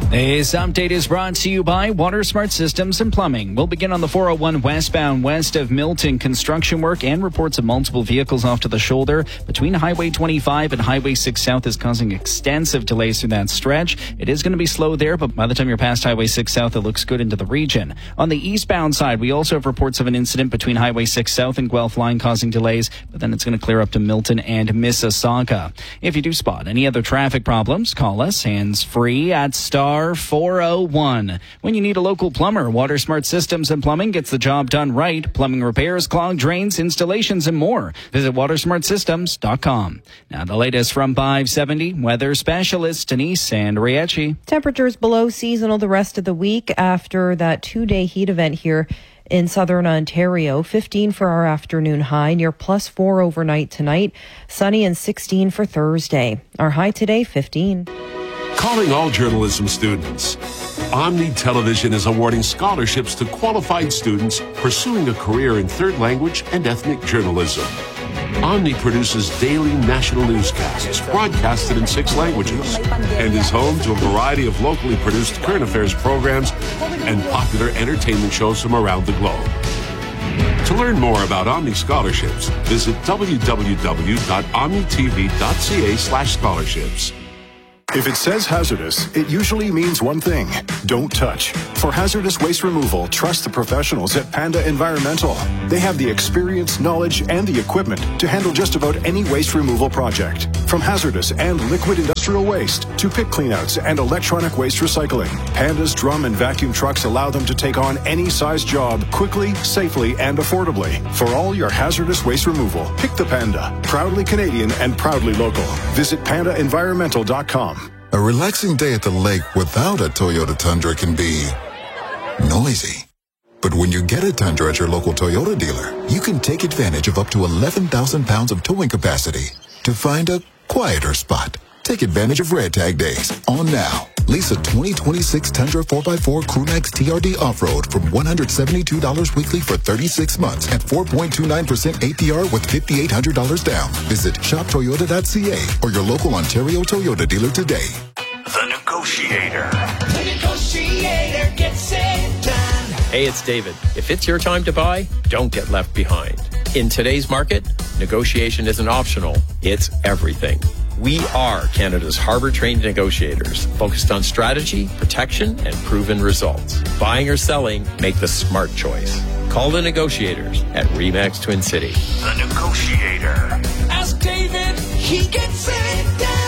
This update is brought to you by WaterSmart Systems and Plumbing. We'll begin on the 401 westbound west of Milton. Construction work and reports of multiple vehicles off to the shoulder between Highway 25 and Highway 6 South is causing extensive delays through that stretch. It is going to be slow there, but by the time you're past Highway 6 South, it looks good into the region. On the eastbound side, we also have reports of an incident between Highway 6 South and Guelph Line causing delays, but then it's going to clear up to Milton and Mississauga. If you do spot any other traffic problems, call us hands-free at star 401. When you need a local plumber, WaterSmart Systems and Plumbing gets the job done right. Plumbing repairs, clogged drains, installations, and more. Visit watersmartsystems.com. Now the latest from 570 weather specialist Denise Andrieci. Temperatures below seasonal the rest of the week after that 2-day heat event here in southern Ontario. 15 for our afternoon high, near +4 overnight tonight. Sunny and 16 for Thursday. Our high today, 15. Calling all journalism students. Omni Television is awarding scholarships to qualified students pursuing a career in third language and ethnic journalism. Omni produces daily national newscasts broadcasted in 6 languages and is home to a variety of locally produced current affairs programs and popular entertainment shows from around the globe. To learn more about Omni scholarships, visit www.omnitv.ca/scholarships. If it says hazardous, it usually means one thing: don't touch. For hazardous waste removal, trust the professionals at Panda Environmental. They have the experience, knowledge, and the equipment to handle just about any waste removal project. From hazardous and liquid industrial waste to pit cleanouts and electronic waste recycling, Panda's drum and vacuum trucks allow them to take on any size job quickly, safely, and affordably. For all your hazardous waste removal, pick the Panda. Proudly Canadian and proudly local. Visit pandaenvironmental.com. A relaxing day at the lake without a Toyota Tundra can be noisy. But when you get a Tundra at your local Toyota dealer, you can take advantage of up to 11,000 pounds of towing capacity to find a quieter spot. Take advantage of Red Tag Days on now. Lease a 2026 Tundra 4x4 Crewmax TRD Off-Road from $172 weekly for 36 months at 4.29% APR with $5,800 down. Visit shoptoyota.ca or your local Ontario Toyota dealer today. The Negotiator. The Negotiator gets it done. Hey, it's David. If it's your time to buy, don't get left behind. In today's market, negotiation isn't optional. It's everything. We are Canada's Harbour-trained negotiators, focused on strategy, protection, and proven results. Buying or selling, make the smart choice. Call the negotiators at RE/MAX Twin City. The Negotiator. Ask David, he gets it done.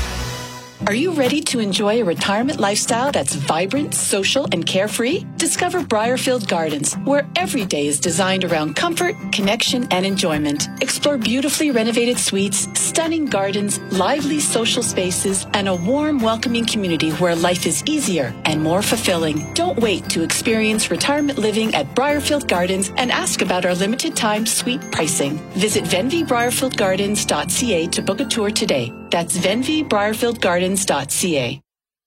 Are you ready to enjoy a retirement lifestyle that's vibrant, social, and carefree? Discover Briarfield Gardens, where every day is designed around comfort, connection, and enjoyment. Explore beautifully renovated suites, stunning gardens, lively social spaces, and a warm, welcoming community where life is easier and more fulfilling. Don't wait to experience retirement living at Briarfield Gardens and ask about our limited time suite pricing. Visit venvibriarfieldgardens.ca to book a tour today. That's venvibriarfieldgardens.ca.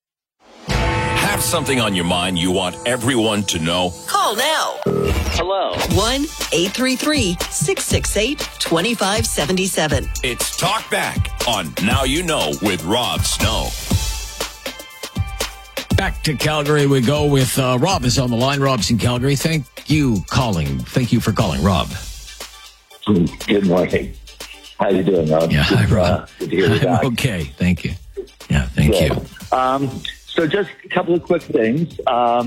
Have something on your mind you want everyone to know? Call now. Hello. 1-833-668-2577. It's Talk Back on Now You Know with Rob Snow. Back to Calgary we go with Rob is on the line. Rob's in Calgary. Thank you for calling, Rob. Good morning. How you doing, Rob? Yeah, hi, Rob. Good to hear you back. Okay, thank you. Yeah, thank you. So just a couple of quick things.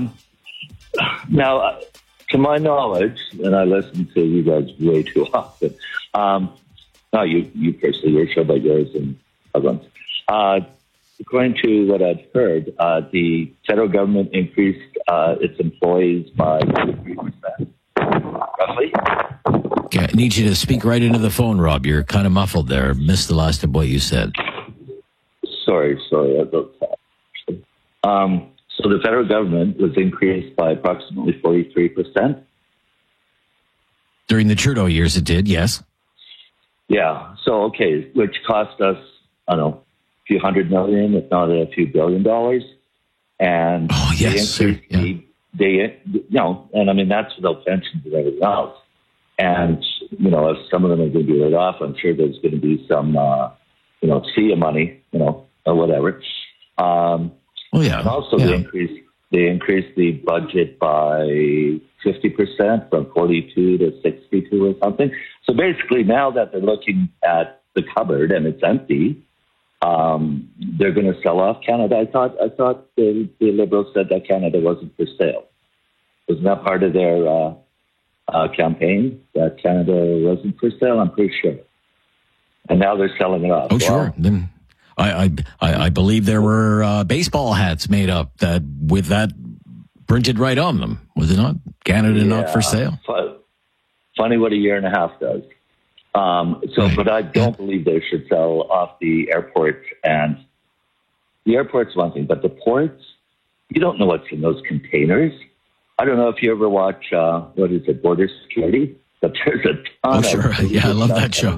Now, to my knowledge, and I listen to you guys way too often, not you personally, your show, but yours and others. According to what I've heard, the federal government increased its employees by 3%, roughly. Okay, I need you to speak right into the phone, Rob. You're kind of muffled there. Missed the last of what you said. Sorry about that. So the federal government was increased by approximately 43%. During the Trudeau years it did, yes. Yeah, so okay, which cost us, I don't know, a few $100 million, if not a few $1 billion. And yes, they and I mean, that's without pensions and everything else. And, if some of them are going to be laid off, I'm sure there's going to be some, CEA money, or whatever. Oh, yeah. And also yeah. they increased the budget by 50% from 42 to 62 or something. So basically now that they're looking at the cupboard and it's empty, they're going to sell off Canada. I thought the Liberals said that Canada wasn't for sale. Wasn't that part of their campaign, that Canada wasn't for sale? I'm pretty sure. And now they're selling it off. Oh, sure. Then I believe there were baseball hats made up that with that printed right on them. Was it not? Canada not for sale. Funny what a year and a half does. But I don't believe they should sell off the airports. And the airport's one thing, but the ports, you don't know what's in those containers. I don't know if you ever watch, Border Security, but there's a ton Oh, sure. Yeah, I love that show.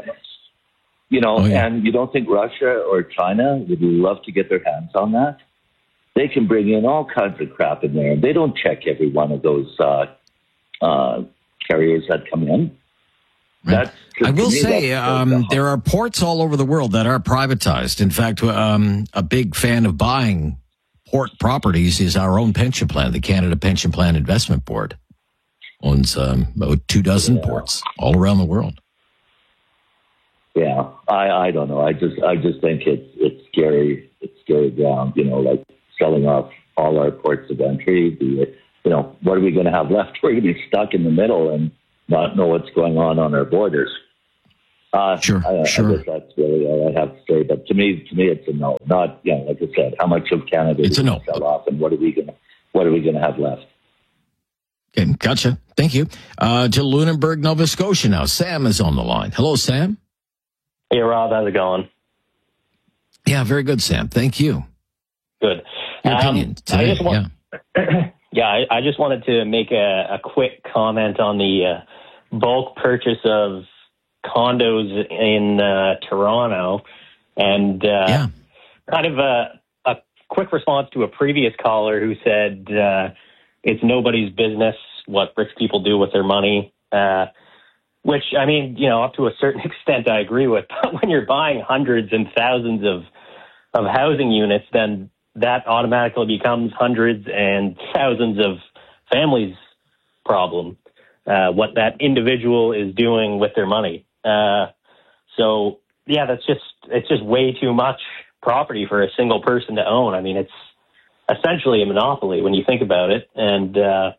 And you don't think Russia or China would love to get their hands on that? They can bring in all kinds of crap in there. They don't check every one of those carriers that come in. Right. I will say there are ports all over the world that are privatized. In fact, a big fan of buying port properties is our own pension plan. The Canada Pension Plan Investment Board owns about 24 ports all around the world. Yeah, I don't know. I just think it's scary. It's scary ground. Like selling off all our ports of entry. What are we going to have left? We're going to be stuck in the middle and not know what's going on our borders. Sure. I guess that's really all I have to say. But to me, it's a no. Not, like I said, how much of Canada it's a no. Sell off, and what are we going to have left? Okay, gotcha. Thank you. To Lunenburg, Nova Scotia now. Sam is on the line. Hello, Sam. Hey, Rob. How's it going? Yeah, very good, Sam. Thank you. Good. Your opinion today, I just wanted to make a quick comment on the bulk purchase of condos in Toronto, and kind of a quick response to a previous caller who said it's nobody's business what rich people do with their money, which, I mean, up to a certain extent I agree with. But when you're buying hundreds and thousands of housing units, then that automatically becomes hundreds and thousands of families' problem, what that individual is doing with their money. It's just way too much property for a single person to own. I mean, it's essentially a monopoly when you think about it. And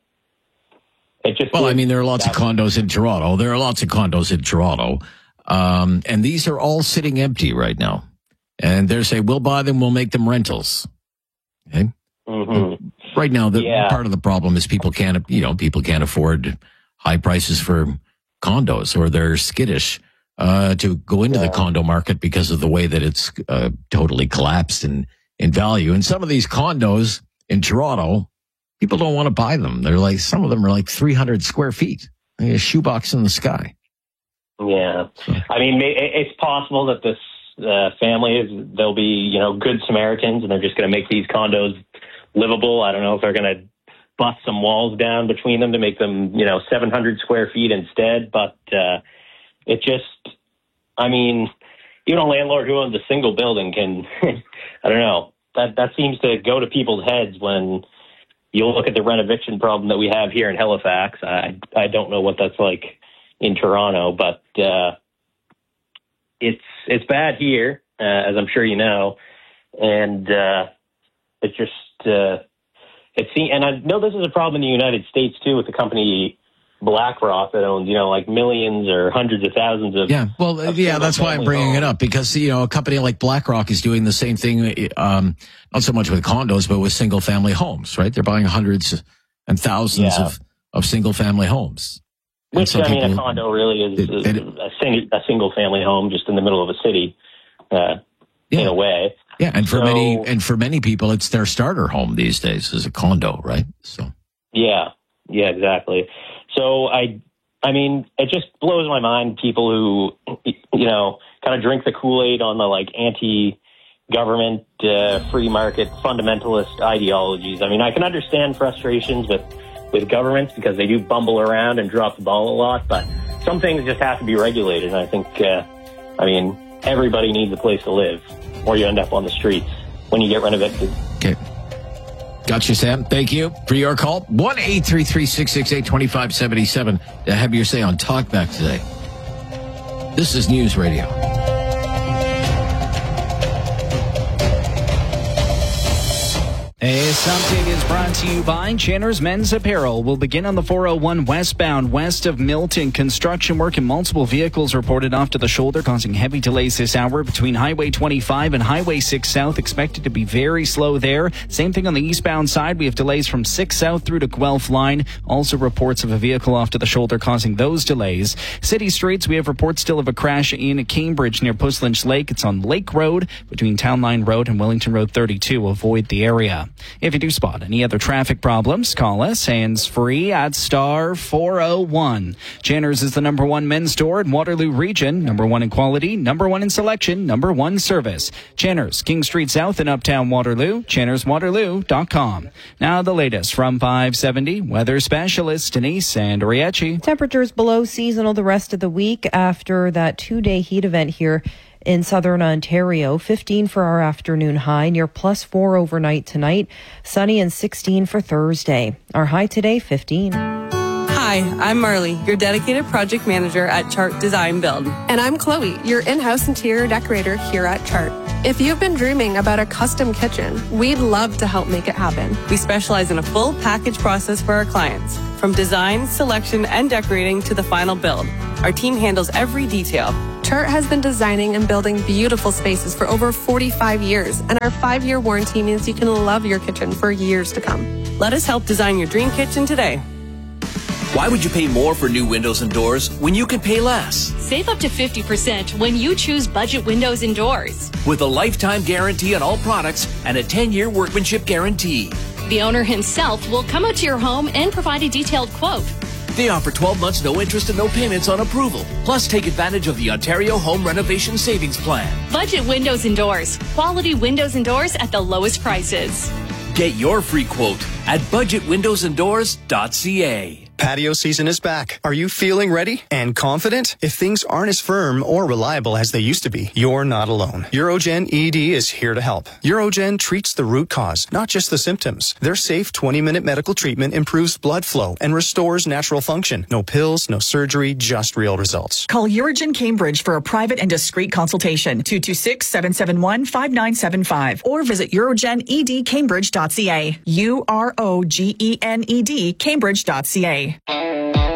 there are lots of condos in Toronto. And these are all sitting empty right now. And they're saying, we'll buy them, we'll make them rentals. Okay. Mm-hmm. Right now, part of the problem is people can't afford high prices for condos, or they're skittish to go into the condo market because of the way that it's totally collapsed in value. And some of these condos in Toronto, people don't want to buy them. Some of them are like 300 square feet, like a shoebox in the sky. Yeah, I mean, it's possible that this they'll be, good Samaritans, and they're just going to make these condos livable. I don't know if they're going to bust some walls down between them to make them, 700 square feet instead. But even a landlord who owns a single building can, I don't know, that seems to go to people's heads when you look at the rent eviction problem that we have here in Halifax. I don't know what that's like in Toronto, but it's bad here, as I'm sure you know, and it's just and I know this is a problem in the United States too with the company BlackRock that owns millions or hundreds of thousands of that's why I'm bringing it up, because a company like BlackRock is doing the same thing, not so much with condos but with single family homes, right? They're buying hundreds and thousands of single family homes. Which, a condo really is a single-family home just in the middle of a city, in a way. Yeah, and for many people, it's their starter home these days is a condo, right? So. Yeah, exactly. So it just blows my mind, people who, kind of drink the Kool-Aid on the anti-government, free market, fundamentalist ideologies. I mean, I can understand frustrations with governments because they do bumble around and drop the ball a lot, but some things just have to be regulated. And I think, everybody needs a place to live, or you end up on the streets when you get rent evicted. Okay. Got you, Sam. Thank you for your call. 1-833-668-2577 to have your say on Talkback today. This is News Radio. This update is brought to you by Chandler's Men's Apparel. Will begin on the 401 westbound west of Milton. Construction work and multiple vehicles reported off to the shoulder, causing heavy delays this hour between Highway 25 and Highway 6 South. Expected to be very slow there. Same thing on the eastbound side. We have delays from 6 South through to Guelph Line. Also reports of a vehicle off to the shoulder causing those delays. City streets, we have reports still of a crash in Cambridge near Puslinch Lake. It's on Lake Road between Town Line Road and Wellington Road 32. Avoid the area. If you do spot any other traffic problems, call us hands-free at star 401. Chandler's is the #1 men's store in Waterloo Region, #1 in quality, #1 in selection, #1 service. Chandler's, King Street South in Uptown Waterloo, channerswaterloo.com. Now the latest from 570 weather specialist Denise Andriecci. Temperatures below seasonal the rest of the week after that 2-day heat event here in southern Ontario. 15 for our afternoon high, near +4 overnight tonight. Sunny and 16 for Thursday. Our high today, 15. Hi, I'm Marley, your dedicated project manager at Chart Design Build. And I'm Chloe, your in-house interior decorator here at Chart. If you've been dreaming about a custom kitchen, we'd love to help make it happen. We specialize in a full package process for our clients, from design, selection, and decorating to the final build. Our team handles every detail. Chart has been designing and building beautiful spaces for over 45 years, and our 5-year warranty means you can love your kitchen for years to come. Let us help design your dream kitchen today. Why would you pay more for new windows and doors when you can pay less? Save up to 50% when you choose Budget Windows and Doors. With a lifetime guarantee on all products and a 10-year workmanship guarantee. The owner himself will come out to your home and provide a detailed quote. They offer 12 months no interest and no payments on approval. Plus, take advantage of the Ontario Home Renovation Savings Plan. Budget Windows and Doors. Quality windows and doors at the lowest prices. Get your free quote at budgetwindowsanddoors.ca. Patio season is back. Are you feeling ready and confident? If things aren't as firm or reliable as they used to be, you're not alone. Eurogen ED is here to help. Eurogen treats the root cause, not just the symptoms. Their safe 20-minute medical treatment improves blood flow and restores natural function. No pills, no surgery, just real results. Call Eurogen Cambridge for a private and discreet consultation. 226-771-5975 or visit eurogenedcambridge.ca. UROGENED Cambridge.ca.